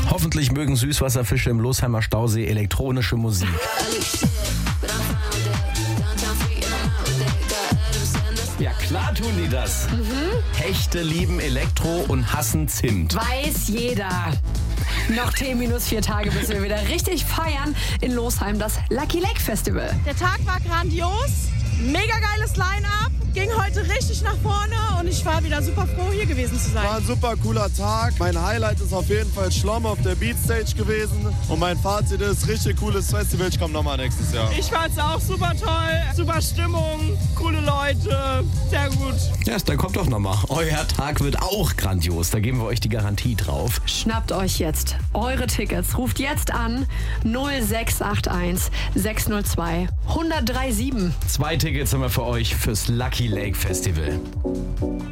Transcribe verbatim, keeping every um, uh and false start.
Hoffentlich mögen Süßwasserfische im Losheimer Stausee elektronische Musik. Ja, klar tun die das. Mhm. Hechte lieben Elektro und hassen Zimt. Weiß jeder. Noch T minus vier Tage, bis wir wieder richtig feiern in Losheim, das Lucky Lake Festival. Der Tag war grandios, mega geiles Line-Up, ging heute richtig nach vorne und ich war wieder super froh, hier gewesen zu sein. War ein super cooler Tag. Mein Highlight ist auf jeden Fall Schlomm auf der Beatstage gewesen und mein Fazit ist, richtig cooles Festival, ich komme nochmal nächstes Jahr. Ich fand es auch super toll, super Stimmung, coole Leute, sehr gut. Ja, dann kommt doch nochmal. Euer Tag wird auch grandios, da geben wir euch die Garantie drauf. Schnappt euch jetzt eure Tickets, ruft jetzt an null sechs acht eins sechs null zwei eins null drei sieben. Zwei Tickets haben wir für euch fürs Lucky Lake Festival.